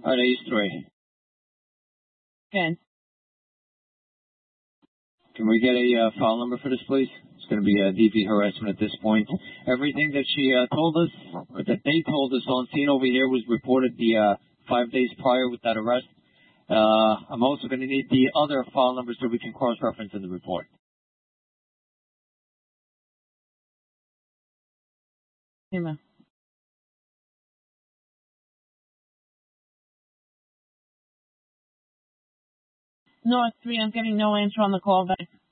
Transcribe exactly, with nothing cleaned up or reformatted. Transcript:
All right, Ace three. Good. Can we get a uh, file number for this, please? It's going to be a D V harassment at this point. Everything that she uh, told us, or that they told us on scene over here, was reported the uh, five days prior with that arrest. Uh, I'm also going to need the other file numbers so we can cross-reference in the report. Amen. North three, I'm getting no answer on the call back.